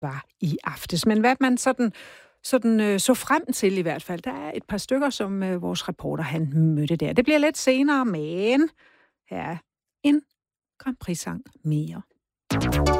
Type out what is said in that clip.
var i aftes. Men hvad man sådan så frem til i hvert fald. Der er et par stykker, som vores reporter han mødte der. Det bliver lidt senere, men her er en Grand Prix-sang mere.